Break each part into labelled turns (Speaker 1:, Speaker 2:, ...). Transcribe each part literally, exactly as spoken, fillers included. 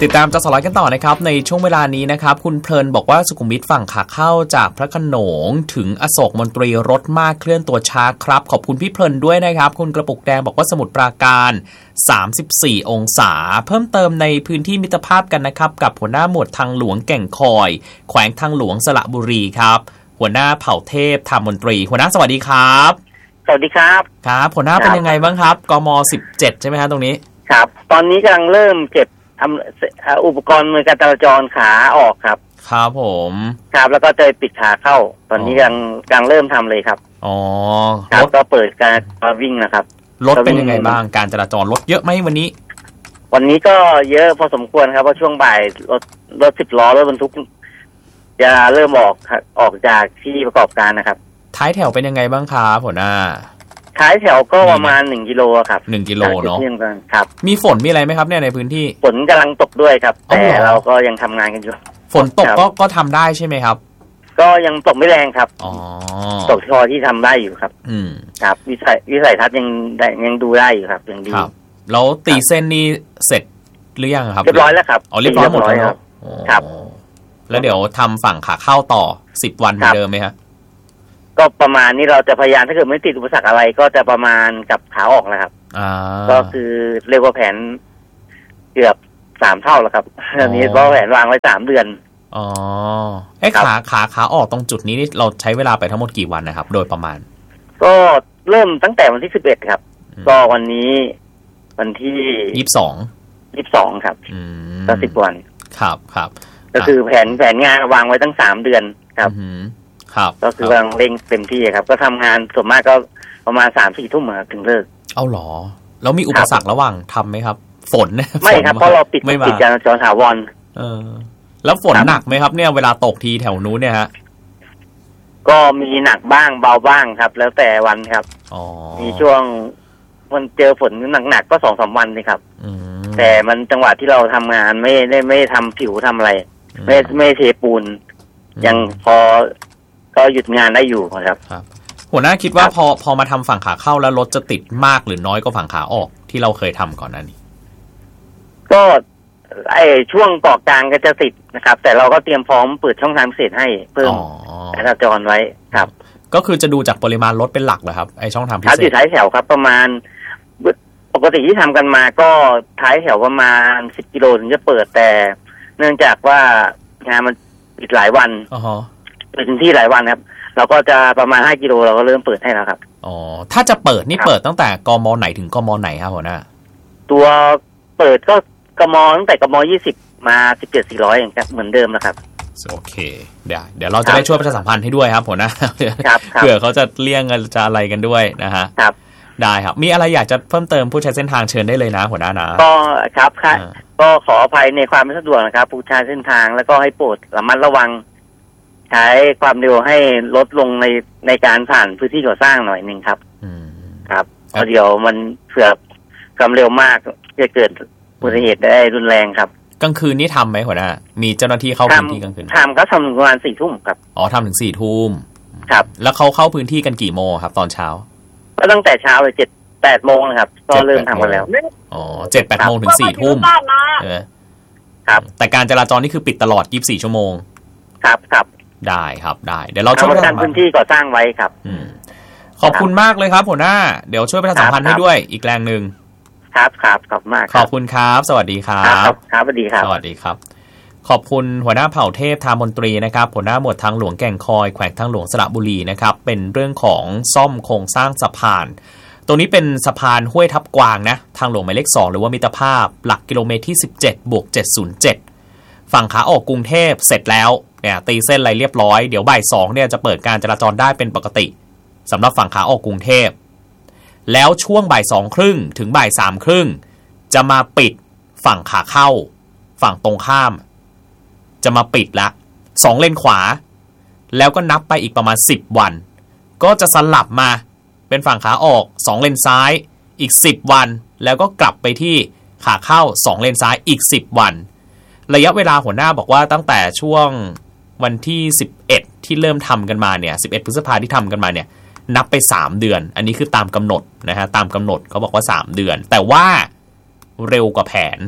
Speaker 1: ติดตามจับสไลด์กันต่อนะครับในช่วงเวลานี้นะครับคุณเพลินบอกว่าสุขุมวิทฝั่งขาเข้าจากพระโขนงถึงอโศกมนตรีรถมากเคลื่อนตัวช้าครับขอบคุณพี่เพลินด้วยนะครับคุณกระปุกแดงบอกว่าสมุทรปราการสามสิบสี่องศาเพิ่มเติมในพื้นที่มิตรภาพกันนะครับกับหัวหน้าหมวดทางหลวงแก่งคอยแขวงทางหลวงสระบุรีครับหัวหน้าเผ่าเทพธรรมมนตรีหัวหน้าสวัสดีครับ
Speaker 2: สวัสดีครับ
Speaker 1: ครับหัวหน้าเป็นยังไงบ้างครับกมสิบเจ็ดใช่ไหมครับตรงนี้
Speaker 2: ครับตอนนี้กำลังเริ่มเก็บทำอุปกรณ์มือการจราจรขาออกครับ
Speaker 1: ครับผม
Speaker 2: ครับแล้วก็จะปิดขาเข้าตอนนี้กำลังกำลังเริ่มทำเลยครับ
Speaker 1: อ๋อ
Speaker 2: รถก็เปิดการวิ่งนะครับ
Speaker 1: รถเป็นยังไงบ้างการจราจรรถเยอะไหมวันนี้
Speaker 2: วันนี้ก็เยอะพอสมควรครับเพราะช่วงบ่ายรถรถสิบล้อรถบรรทุกจะเริ่มออกออกจากที่ประกอบการนะครับ
Speaker 1: ท้ายแถวเป็นยังไงบ้างครับหัวหน้า
Speaker 2: ท้ายแถวก็ประมาณหนึ่งกิโลครับ
Speaker 1: หนึ่งกิโลเนาะ
Speaker 2: ครับ
Speaker 1: มีฝนมีอะไรไหมครับเนี่ยในพื้นที่
Speaker 2: ฝนกำลังตกด้วยครับแต่เราก็ยังทำงานกันอยู่
Speaker 1: ฝนตกก็ก็ทำได้ใช่ไหมครับ
Speaker 2: ก็ยังตกไม่แรงครับ
Speaker 1: อ๋อ
Speaker 2: ตกพอที่ทำได้อยู่ครับ
Speaker 1: อืม
Speaker 2: ครับวิสัยวิสัยทัศน์ยังยังดูได้อยู่ครับยังดี
Speaker 1: ครับแล้วตีเส้นนี่เสร็จหรือยังครับ
Speaker 2: เรียบร้อยแล้วครับ
Speaker 1: อ๋อเรียบร้อยหมดแล้ว
Speaker 2: ครับครับ
Speaker 1: แล้วเดี๋ยวทำฝั่งขาเข้าต่อสิบวันเหมือนเดิมไหมครับ
Speaker 2: ก็ประมาณนี้เราจะพยายามถ้าเกิดไม่ติดอุปสรรคอะไรก็จะประมาณกับขาออกนะครับก็คือเรียกว่าแผนเกือบสามเท่าแล้วครับอันนี้ก็แผนวางไว้สามเดือน
Speaker 1: อ๋อไอ้ขาขาขาออกตรงจุดนี้นี่เราใช้เวลาไปทั้งหมดกี่วันนะครับโดยประมาณ
Speaker 2: ก็เริ่มตั้งแต่วันที่สิบเอ็ดครับก็วันนี้วันที่
Speaker 1: ยี่สิบสอง
Speaker 2: ยี่สิบสองครับก็สิบวัน
Speaker 1: ครับครับ
Speaker 2: ก็คือแผนแผนงานวางไว้ตั้งสามเดือนครับ
Speaker 1: ครับ
Speaker 2: ก็คือกำลังเร่งเต็มที่ครับก็ทำงานส่วนมากก็ประมาณสามสี่ทุ่มถึงเลิก
Speaker 1: เอาหรอแล้วมีอุปสรรคระหว่างทำไหมครับฝน
Speaker 2: ไม่ครับเพราะเราปิดปิดการจราจรถาวร
Speaker 1: เออแล้วฝนหนักไหมครับเนี่ยเวลาตกทีแถวนู้นเนี่ยฮะ
Speaker 2: ก็มีหนักบ้างเบาบ้างครับแล้วแต่วันครับ
Speaker 1: อ๋อ
Speaker 2: มีช่วงมันเจอฝนหนักๆก็สองสามวันเลยครับแต่มันจังหวะที่เราทำงานไม่ได้ไม่ทำผิวทำอะไรไม่ไม่เทปูนยังพอก็หยุดงานได้อยู่ครับ
Speaker 1: ครับหัวหน้าคิดว่าพอพอมาทำฝั่งขาเข้าแล้วรถจะติดมากหรือน้อยกว่าฝั่งขาออกที่เราเคยทำก่อนหน้านี้
Speaker 2: ก็ไอช่วงเกาะกลางก็จะติดนะครับแต่เราก็เตรียมพร้อมเปิดช่องทางพิเศษให้เพิ่มการจราจรไว้ครับ
Speaker 1: ก็คือจะดูจากปริมาณรถเป็นหลักเหรอครับไอช่องทางพิเศษ
Speaker 2: อยู่ท้ายแถวครับประมาณปกติที่ทำกันมาก็ท้ายแถวประมาณสิบกิโลถึงจะเปิดแต่เนื่องจากว่างานมันปิดหลายวัน
Speaker 1: อ๋อ
Speaker 2: เป็นที่หลายวันครับเราก็จะประมาณห้ากิโลเราก็เริ่มเปิดให้แล้วครับ
Speaker 1: อ๋อถ้าจะเปิดนี่เปิดตั้งแต่กม.ไหนถึงกม.ไหนครับหัวหน้า
Speaker 2: ตัวเปิดก็กม.ตั้งแต่กม.ยี่สิบมาสิบเจ็ด สี่ร้อยอย่างเหมือนเดิมนะครับ
Speaker 1: โอเคเดี๋ยวเดี๋ยวเราจะได้ช่วยประชาสัมพันธ์ให้ด้วยครับหัวหน้าเผื่อเขาจะเลี่ยงจะอะไรกันด้วยนะฮะ
Speaker 2: ครับ
Speaker 1: ได้ครับมีอะไรอยากจะเพิ่มเติมผู้ใช้เส้นทางเชิญได้เลยนะหัวหน้านะ
Speaker 2: ก็ครับค่ะก็ขออภัยในความไม่สะดวกนะครับผู้ใช้เส้นทางแล้วก็ให้โปรดระมัดระวังใช้ความเร็วให้ลดลงในในการผ่านพื้นที่ก่อสร้างหน่อยนึงครับครับเพราะเดี๋ยวมันเผื่อความเร็วมากจะเกิดอุบัติเหตุได้รุนแรงครับ
Speaker 1: กลางคืนนี่ทำไหมหัวหน้ามีเจ้าหน้าที่เข้าพื้นที่กลางคืน
Speaker 2: ทำก็ทำประมาณสี่ทุ่มครับ
Speaker 1: อ๋อทำถึงสี่ทุ่ม
Speaker 2: ครับ
Speaker 1: แล้วเขาเข้าพื้นที่กันกี่โมงครับตอนเช้า
Speaker 2: ก็ตั้งแต่เช้าเลยเจ็ดแปดโมงนะครับก็เริ่มทำกันแล้ว
Speaker 1: อ๋อเจ็ดแปดโมงถึงสี่ทุ่มเออ
Speaker 2: ครับ
Speaker 1: แต่การจราจรนี่คือปิดตลอดยี่สิบสี่ชั่วโมง
Speaker 2: ครับครับ
Speaker 1: ได้ครับได้เดี๋ยวเราช่วยประชาสัมพันธ์
Speaker 2: พื้นที่ก่อสร้างไว้ครับ
Speaker 1: อืมขอบคุณมากเลยครับหัวหน้าเดี๋ยวช่วยประชาสัมพันธ์ให้ด้วยอีกแรงนึง
Speaker 2: ครับครับขอบมาก
Speaker 1: ขอบคุณครับสวัสดีครับ
Speaker 2: ครับครับสวัสดีครับ
Speaker 1: สวัสดีครับขอบคุณหัวหน้าเผ่าเทพธรรมมนตรีนะครับหัวหน้าหมวดทางหลวงแก่งคอยแขวงทางหลวงสระบุรีนะครับเป็นเรื่องของซ่อมโครงสร้างสะพานตรงนี้เป็นสะพานห้วยทับกวางนะทางหลวงหมายเลขสองหรือว่ามิตรภาพหลักกิโลเมตรที่สิบเจ็ดบวกเจ็ดศูนย์เจ็ดฝั่งขาออกกรุงเทพเสร็จแล้วเนี่ยตีเส้นอะไรเรียบร้อยเดี๋ยวบ่ายสองเนี่ยจะเปิดการจราจรได้เป็นปกติสำหรับฝั่งขาออกกรุงเทพแล้วช่วงบ่ายสองครึ่งถึงบ่ายสามครึ่งจะมาปิดฝั่งขาเข้าฝั่งตรงข้ามจะมาปิดละสองเลนขวาแล้วก็นับไปอีกประมาณสิบวันก็จะสลับมาเป็นฝั่งขาออกสองเลนซ้ายอีกสิบวันแล้วก็กลับไปที่ขาเข้าสองเลนซ้ายอีกสิบวันระยะเวลาหัวหน้าบอกว่าตั้งแต่ช่วงวันที่สิบเอ็ดที่เริ่มทำกันมาเนี่ยสิบเอ็ดพฤษภาคมที่ทำกันมาเนี่ยนับไปสามเดือนอันนี้คือตามกำหนดนะฮะตามกำหนดเขาบอกว่าสามเดือนแต่ว่าเร็วกว่าแผน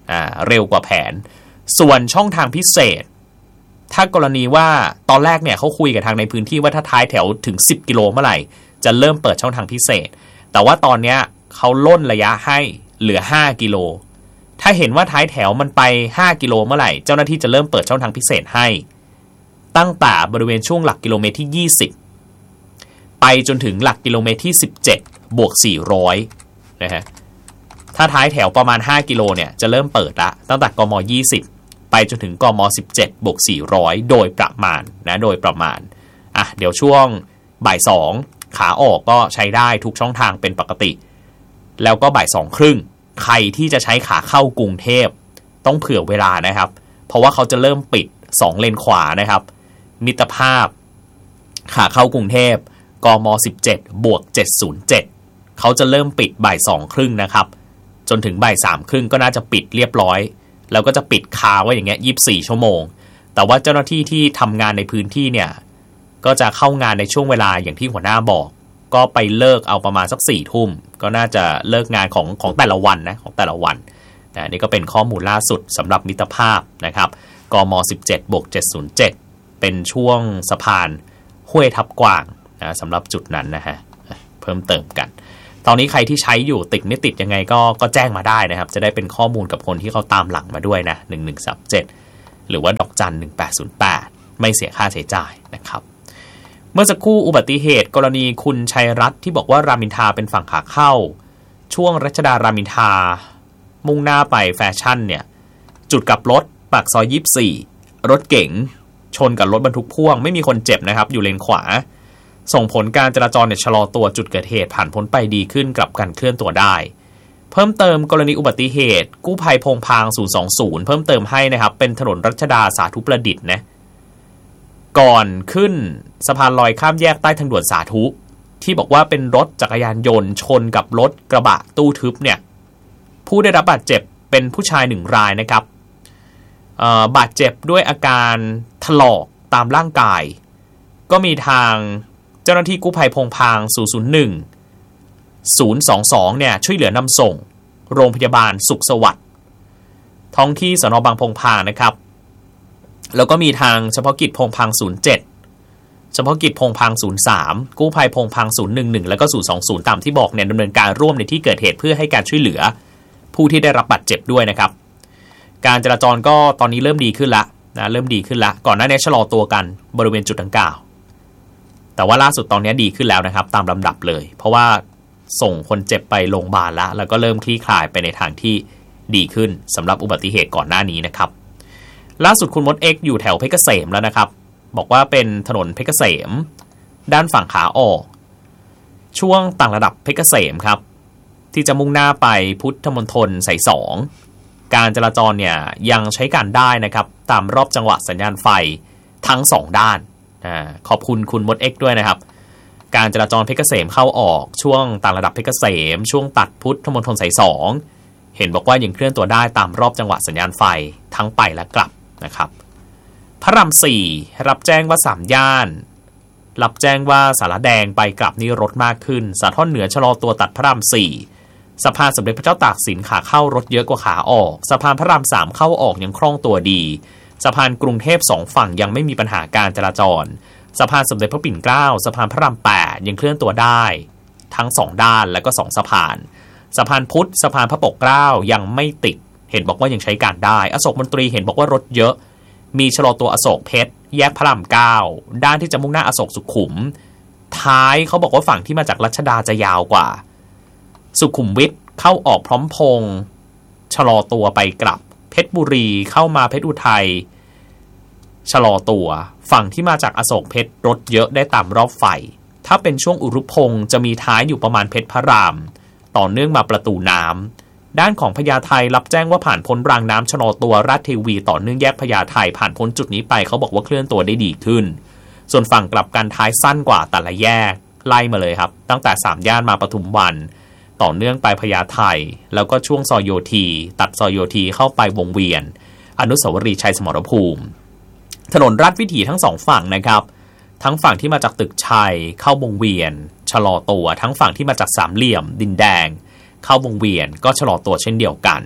Speaker 1: อ่าเร็วกว่าแผนส่วนช่องทางพิเศษถ้ากรณีว่าตอนแรกเนี่ยเขาคุยกับทางในพื้นที่ว่าถ้าท้ายแถวถึงสิบกิโลเมื่อไหร่จะเริ่มเปิดช่องทางพิเศษแต่ว่าตอนนี้เขาล่นระยะให้เหลือห้ากิโลถ้าเห็นว่าท้ายแถวมันไปห้ากิโลเมื่อไหร่เจ้าหน้าที่จะเริ่มเปิดช่องทางพิเศษให้ตั้งแต่บริเวณช่วงหลักกิโลเมตรที่ยี่สิบไปจนถึงหลักกิโลเมตรที่สิบเจ็ดบวกสี่ร้อยนะฮะถ้าท้ายแถวประมาณห้ากิโลเนี่ยจะเริ่มเปิดละตั้งแต่กมยี่สิบไปจนถึงกมสิบเจ็ดบวกสี่ร้อยโดยประมาณนะโดยประมาณอ่ะเดี๋ยวช่วงบ่ายสองขาออกก็ใช้ได้ทุกช่องทางเป็นปกติแล้วก็บ่ายสองครึ่งใครที่จะใช้ขาเข้ากรุงเทพต้องเผื่อเวลานะครับเพราะว่าเขาจะเริ่มปิดสองเลนขวานะครับมิตรภาพขาเข้ากรุงเทพกมสิบเจ็ดบวกเจ็ดศูนย์เจ็ดเขาจะเริ่มปิดบ่ายสองครึ่งนะครับจนถึงบ่ายสามครึ่งก็น่าจะปิดเรียบร้อยแล้วก็จะปิดคาไว้อย่างเงี้ยยี่สิบสี่ชั่วโมงแต่ว่าเจ้าหน้าที่ที่ทำงานในพื้นที่เนี่ยก็จะเข้างานในช่วงเวลาอย่างที่หัวหน้าบอกก็ไปเลิกเอาประมาณสักสี่ทุ่มก็น่าจะเลิกงานของของแต่ละวันนะของแต่ละวันนะนี่ก็เป็นข้อมูลล่าสุดสำหรับมิตรภาพนะครับกมสิบเจ็ดบวกเจ็ดศูนย์เจ็ดเป็นช่วงสะพานห้วยทับกวางนะสำหรับจุดนั้นนะฮะเพิ่มเติมกันตอนนี้ใครที่ใช้อยู่ติดไม่ติดยังไงก็ก็แจ้งมาได้นะครับจะได้เป็นข้อมูลกับคนที่เขาตามหลังมาด้วยนะหนึ่งหนึ่งสามเจ็ดหรือว่าดอกจันหนึ่งแปดศูนย์แปดไม่เสียค่าใช้จ่ายนะครับเมื่อสักครู่อุบัติเหตุกรณีคุณชัยรัตน์ที่บอกว่ารามอินทราเป็นฝั่งขาเข้าช่วงรัชดารามอินทรามุ่งหน้าไปแฟชั่นเนี่ยจุดกลับรถปากซอยยี่สิบสี่รถเก๋งชนกับรถบรรทุกพ่วงไม่มีคนเจ็บนะครับอยู่เลนขวาส่งผลการจราจรเนี่ยชะลอตัวจุดเกิดเหตุผ่านพ้นไปดีขึ้นกลับกันเคลื่อนตัวได้เพิ่มเติมกรณีอุบัติเหตุกู้ภัยพงพางศูนย์สองศูนย์เพิ่มเติมให้นะครับเป็นถนนรัชดาสาธุประดิษฐ์นะก่อนขึ้นสะพานลอยข้ามแยกใต้ทางด่วนสาธุที่บอกว่าเป็นรถจักรยานยนต์ชนกับรถกระบะตู้ทึบเนี่ยผู้ได้รับบาดเจ็บเป็นผู้ชายหนึ่งรายนะครับบาดเจ็บด้วยอาการถลอกตามร่างกายก็มีทางเจ้าหน้าที่กู้ภัยพงพางศูนย์ศูนย์หนึ่ง ศูนย์สองสองเนี่ยช่วยเหลือนำส่งโรงพยาบาลสุขสวัสดิ์ท้องที่สน.บางพงพางนะครับแล้วก็มีทางเฉพาะกิจพงพางศูนย์เจ็ดเฉพาะกิจพงพางศูนย์สามกู้ภัยพงพางศูนย์หนึ่งหนึ่งแล้วก็ศูนย์สองศูนย์ตามที่บอกเนี่ยดำเนินการร่วมในที่เกิดเหตุเพื่อให้การช่วยเหลือผู้ที่ได้รับบาดเจ็บด้วยนะครับการจราจรก็ตอนนี้เริ่มดีขึ้นละนะเริ่มดีขึ้นละก่อนหน้านี้ชะลอตัวกันบริเวณจุดดังกล่าวแต่ว่าล่าสุดตอนนี้ดีขึ้นแล้วนะครับตามลำดับเลยเพราะว่าส่งคนเจ็บไปโรงพยาบาลแล้วแล้วก็เริ่มคลี่คลายไปในทางที่ดีขึ้นสำหรับอุบัติเหตุก่อนหน้านี้นะครับล่าสุดคุณมดเอ็กอยู่แถวเพชรเกษมแล้วนะครับบอกว่าเป็นถนนเพชรเกษมด้านฝั่งขาออกช่วงต่างระดับเพชรเกษมครับที่จะมุ่งหน้าไปพุทธมณฑลสายสองการจราจรเนี่ยยังใช้การได้นะครับตามรอบจังหวะสัญญาณไฟทั้งสองด้านขอบคุณคุณมดเอ็กด้วยนะครับการจราจรเพชรเกษมเข้าออกช่วงต่างระดับเพชรเกษมช่วงตัดพุทธมณฑลสายสองเห็นบอกว่ายังเคลื่อนตัวได้ตามรอบจังหวะสัญญาณไฟทั้งไปและกลับนะครับพระรามสี่รับแจ้งว่าสามย่านรับแจ้งว่าสารแดงไปกลับนี้รถมากขึ้นสาทรเหนือชะลอตัวตัดพระรามสี่สะพานสมเด็จพระเจ้าตากสินขาเข้ารถเยอะกว่าขาออกสะพานพระรามสามเข้าออกยังคล่องตัวดีสะพานกรุงเทพสองฝั่งยังไม่มีปัญหาการจราจรสะพานสมเด็จพระปิ่นเกล้าสะพานพระรามแปดยังเคลื่อนตัวได้ทั้งสองด้านและก็สองสะพานสะพานพุทธสะพานพระปกเกล้ายังไม่ติดเห็นบอกว่ายังใช้การได้อโศกมนตรีเห็นบอกว่ารถเยอะมีชะลอตัวอโศกเพชรแยกพระรามเก้าด้านที่จะมุ่งหน้าอโศกสุขุมท้ายเขาบอกว่าฝั่งที่มาจากรัชดาจะยาวกว่าสุขุมวิทเข้าออกพร้อมพงษ์ชะลอตัวไปกลับเพชรบุรีเข้ามาเพชรอุทัยชะลอตัวฝั่งที่มาจากอโศกเพชรรถเยอะได้ตามรอบไฟถ้าเป็นช่วงอุรุพงษ์จะมีท้ายอยู่ประมาณเพชรพระรามต่อเนื่องมาประตูน้ำด้านของพญาไทรับแจ้งว่าผ่านพ้นรางน้ำชะลอตัวราชเทวีต่อเนื่องแยกพญาไทผ่านพ้นจุดนี้ไปเขาบอกว่าเคลื่อนตัวได้ดีขึ้นส่วนฝั่งกลับกันท้ายสั้นกว่าแต่ละแยกไล่มาเลยครับตั้งแต่สามย่านมาปทุมวันต่อเนื่องไปพญาไทแล้วก็ช่วงซอยโยธีตัดซอยโยธีเข้าไปวงเวียนอนุสาวรีย์ชัยสมรภูมิถนนราชวิถีทั้งสองฝั่งนะครับทั้งฝั่งที่มาจากตึกชัยเข้าวงเวียนชะลอตัวทั้งฝั่งที่มาจากสามเหลี่ยมดินแดงเข้าวงเวียนก็ชะลอตัวเช่นเดียวกัน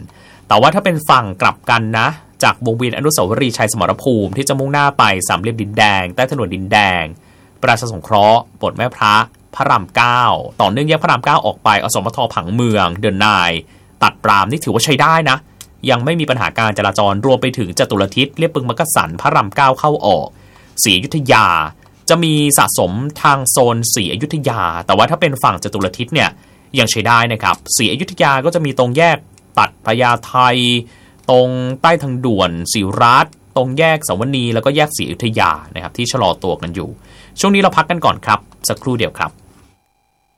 Speaker 1: แต่ว่าถ้าเป็นฝั่งกลับกันนะจากวงเวียนอนุสาวรีย์ชัยสมรภูมิที่จะมุ่งหน้าไปสามเหลี่ยมดินแดงใต้ถนนดินแดงประชาสงเคราะห์โบสถ์แม่พระพระรามเก้าต่อเนื่องแยกพระรามเก้าออกไปอสมทผังเมืองเดินนายตัดปรามนี่ถือว่าใช้ได้นะยังไม่มีปัญหาการจราจรรวมไปถึงจตุรทิศเรียบปึงมักกะสันพระรามเก้าเข้าออกศรีอยุธยาจะมีสะสมทางโซนศรีอยุธยาแต่ว่าถ้าเป็นฝั่งจตุรทิศเนี่ยยังใช้ได้นะครับศรีอยุธยาก็จะมีตรงแยกตัดพญาไทตรงใต้ทางด่วนศรีรัตน์ตรงแยกสาวนีแล้วก็แยกศรีอยุธยานะครับที่ชะลอตัวกันอยู่ช่วงนี้เราพักกันก่อนครับสักครู่เดียวครับ